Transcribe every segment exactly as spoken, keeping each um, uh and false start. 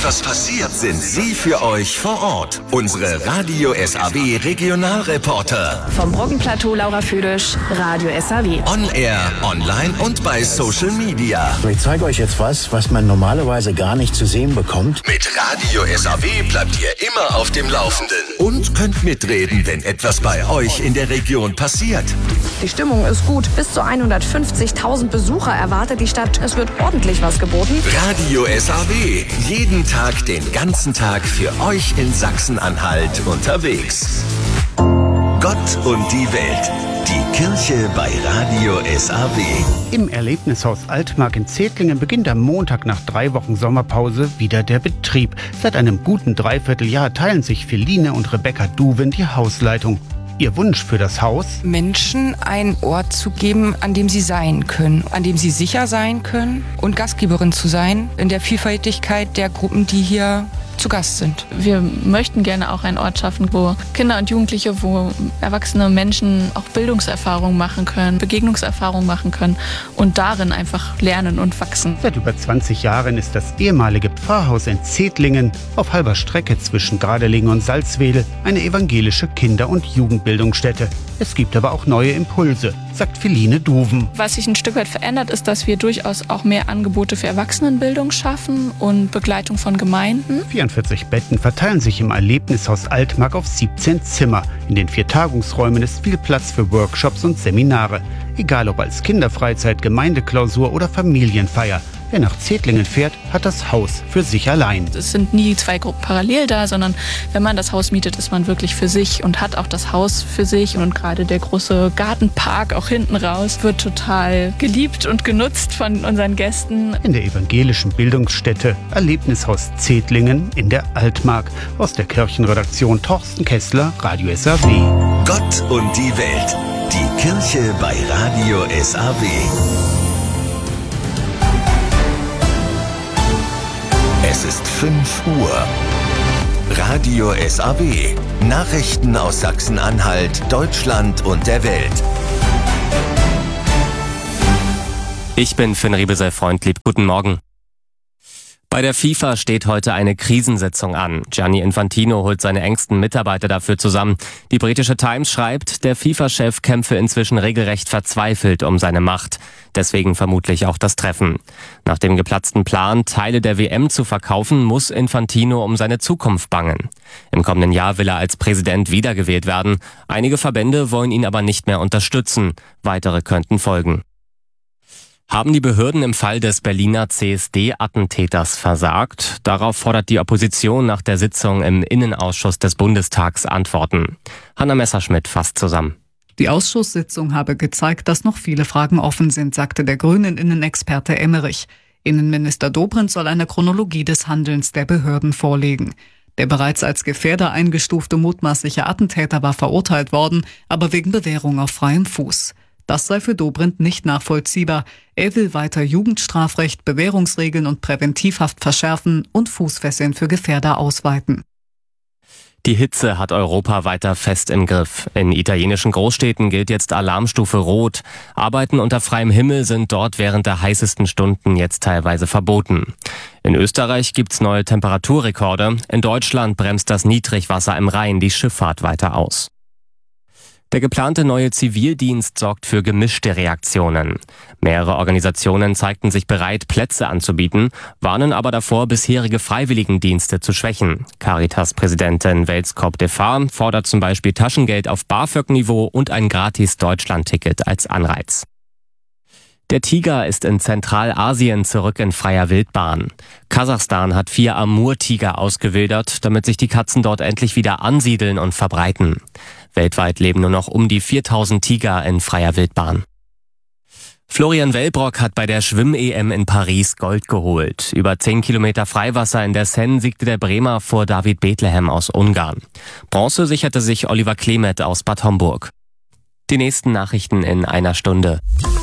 etwas passiert, sind sie für euch vor Ort. Unsere Radio S A W Regionalreporter. Vom Brockenplateau Laura Füdisch, Radio S A W. On Air, online und bei Social Media. Ich zeige euch jetzt was, was man normalerweise gar nicht zu sehen bekommt. Mit Radio S A W bleibt ihr immer auf dem Laufenden. Und könnt mitreden, wenn etwas bei euch in der Region passiert. Die Stimmung ist gut. Bis zu hundertfünfzigtausend Besucher erwartet die Stadt. Es wird ordentlich was geboten. Radio S A W. Jeden Tag, den ganzen Tag für euch in Sachsen-Anhalt unterwegs. Gott und die Welt. Die Kirche bei Radio S A W. Im Erlebnishaus Altmark in Zedlingen beginnt am Montag nach drei Wochen Sommerpause wieder der Betrieb. Seit einem guten Dreivierteljahr teilen sich Feline und Rebecca Duven die Hausleitung. Ihr Wunsch für das Haus? Menschen einen Ort zu geben, an dem sie sein können, an dem sie sicher sein können und Gastgeberin zu sein in der Vielfältigkeit der Gruppen, die hier zu Gast sind. Wir möchten gerne auch einen Ort schaffen, wo Kinder und Jugendliche, wo erwachsene Menschen auch Bildungserfahrungen machen können, Begegnungserfahrungen machen können und darin einfach lernen und wachsen. Seit über zwanzig Jahren ist das ehemalige Pfarrhaus in Zedlingen auf halber Strecke zwischen Gardelegen und Salzwedel eine evangelische Kinder- und Jugendbildungsstätte. Es gibt aber auch neue Impulse, sagt Feline Duven. Was sich ein Stück weit verändert, ist, dass wir durchaus auch mehr Angebote für Erwachsenenbildung schaffen und Begleitung von Gemeinden. vierundvierzig Betten verteilen sich im Erlebnishaus Altmark auf siebzehn Zimmer. In den vier Tagungsräumen ist viel Platz für Workshops und Seminare. Egal ob als Kinderfreizeit, Gemeindeklausur oder Familienfeier. Wer nach Zedlingen fährt, hat das Haus für sich allein. Es sind nie zwei Gruppen parallel da, sondern wenn man das Haus mietet, ist man wirklich für sich und hat auch das Haus für sich. Und gerade der große Gartenpark auch hinten raus wird total geliebt und genutzt von unseren Gästen. In der evangelischen Bildungsstätte Erlebnishaus Zedlingen in der Altmark. Aus der Kirchenredaktion Thorsten Kessler, Radio S A W. Gott und die Welt. Die Kirche bei Radio S A W. Es ist fünf Uhr. Radio S A W. Nachrichten aus Sachsen-Anhalt, Deutschland und der Welt. Ich bin Finn Riebesel-Freundlieb. Guten Morgen. Bei der FIFA steht heute eine Krisensitzung an. Gianni Infantino holt seine engsten Mitarbeiter dafür zusammen. Die britische Times schreibt, der FIFA-Chef kämpfe inzwischen regelrecht verzweifelt um seine Macht. Deswegen vermutlich auch das Treffen. Nach dem geplatzten Plan, Teile der W M zu verkaufen, muss Infantino um seine Zukunft bangen. Im kommenden Jahr will er als Präsident wiedergewählt werden. Einige Verbände wollen ihn aber nicht mehr unterstützen. Weitere könnten folgen. Haben die Behörden im Fall des Berliner C S D-Attentäters versagt? Darauf fordert die Opposition nach der Sitzung im Innenausschuss des Bundestags Antworten. Hanna Messerschmidt fasst zusammen. Die Ausschusssitzung habe gezeigt, dass noch viele Fragen offen sind, sagte der grünen Innenexperte Emmerich. Innenminister Dobrindt soll eine Chronologie des Handelns der Behörden vorlegen. Der bereits als Gefährder eingestufte mutmaßliche Attentäter war verurteilt worden, aber wegen Bewährung auf freiem Fuß. Das sei für Dobrindt nicht nachvollziehbar. Er will weiter Jugendstrafrecht, Bewährungsregeln und Präventivhaft verschärfen und Fußfesseln für Gefährder ausweiten. Die Hitze hat Europa weiter fest im Griff. In italienischen Großstädten gilt jetzt Alarmstufe Rot. Arbeiten unter freiem Himmel sind dort während der heißesten Stunden jetzt teilweise verboten. In Österreich gibt's neue Temperaturrekorde. In Deutschland bremst das Niedrigwasser im Rhein die Schifffahrt weiter aus. Der geplante neue Zivildienst sorgt für gemischte Reaktionen. Mehrere Organisationen zeigten sich bereit, Plätze anzubieten, warnen aber davor, bisherige Freiwilligendienste zu schwächen. Caritas-Präsidentin Welskop Defar fordert zum Beispiel Taschengeld auf BAföG-Niveau und ein gratis Deutschland-Ticket als Anreiz. Der Tiger ist in Zentralasien zurück in freier Wildbahn. Kasachstan hat vier Amur-Tiger ausgewildert, damit sich die Katzen dort endlich wieder ansiedeln und verbreiten. Weltweit leben nur noch um die viertausend Tiger in freier Wildbahn. Florian Wellbrock hat bei der Schwimm-E M in Paris Gold geholt. Über zehn Kilometer Freiwasser in der Seine siegte der Bremer vor David Bethlehem aus Ungarn. Bronze sicherte sich Oliver Klemet aus Bad Homburg. Die nächsten Nachrichten in einer Stunde.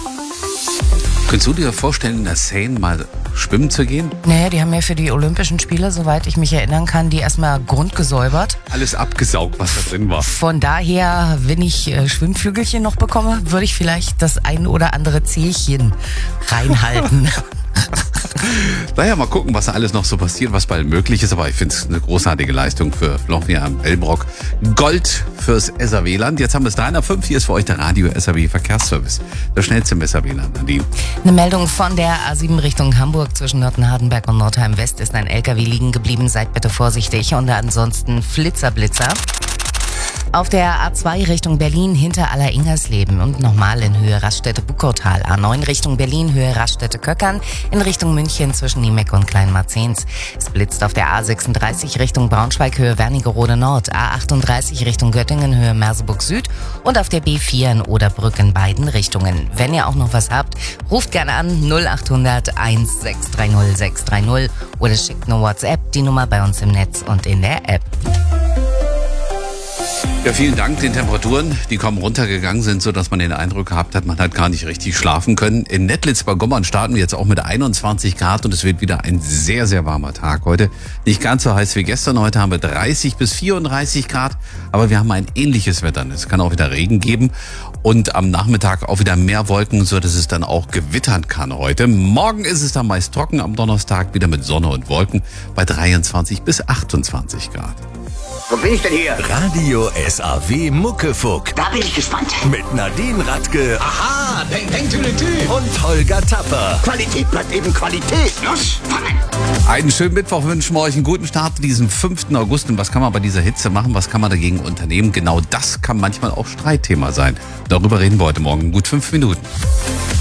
Könntest du dir vorstellen, in der Seine mal schwimmen zu gehen? Naja, die haben ja für die Olympischen Spiele, soweit ich mich erinnern kann, die erstmal grundgesäubert. Alles abgesaugt, was da drin war. Von daher, wenn ich äh, Schwimmflügelchen noch bekomme, würde ich vielleicht das ein oder andere Zehchen reinhalten. Naja, mal gucken, was da alles noch so passiert, was bald möglich ist. Aber ich finde es eine großartige Leistung für Florian Elbrock. Gold fürs S A W-Land. Jetzt haben wir es drei nach fünf. Hier ist für euch der Radio-S A W-Verkehrsservice. Der schnellste im S A W-Land, Nadine. Eine Meldung von der A sieben Richtung Hamburg zwischen Nottenhardenberg und Nordheim West ist ein L K W liegen geblieben. Seid bitte vorsichtig und ansonsten Flitzer, Blitzer. Auf der A zwei Richtung Berlin hinter Aller-Ingersleben und nochmal in Höhe Raststätte-Buckautal. A neun Richtung Berlin, Höhe Raststätte-Köckern, in Richtung München zwischen Niemeck und Kleinmarzens. Es blitzt auf der A sechsunddreißig Richtung Braunschweig, Höhe Wernigerode Nord. A achtunddreißig Richtung Göttingen, Höhe Merseburg Süd. Und auf der B vier in Oderbrück in beiden Richtungen. Wenn ihr auch noch was habt, ruft gerne an null acht hundert eins sechs drei null sechs drei null oder schickt eine WhatsApp, die Nummer bei uns im Netz und in der App. Ja, vielen Dank. Den Temperaturen, die kaum runtergegangen sind, so dass man den Eindruck gehabt hat, man hat gar nicht richtig schlafen können. In Nettlitz bei Gommern starten wir jetzt auch mit einundzwanzig Grad und es wird wieder ein sehr, sehr warmer Tag heute. Nicht ganz so heiß wie gestern. Heute haben wir dreißig bis vierunddreißig Grad, aber wir haben ein ähnliches Wetter. Es kann auch wieder Regen geben und am Nachmittag auch wieder mehr Wolken, so dass es dann auch gewittern kann heute. Morgen ist es dann meist trocken, am Donnerstag wieder mit Sonne und Wolken bei dreiundzwanzig bis achtundzwanzig Grad. Wo bin ich denn hier? Radio S A W Muckefuck. Da bin ich gespannt. Mit Nadine Radke. Aha, peng, peng, tü, tü. Und Holger Tapper. Qualität bleibt eben Qualität. Los, fangen. Einen schönen Mittwoch wünschen wir euch, einen guten Start diesen fünften August. Und was kann man bei dieser Hitze machen? Was kann man dagegen unternehmen? Genau das kann manchmal auch Streitthema sein. Darüber reden wir heute Morgen in gut fünf Minuten.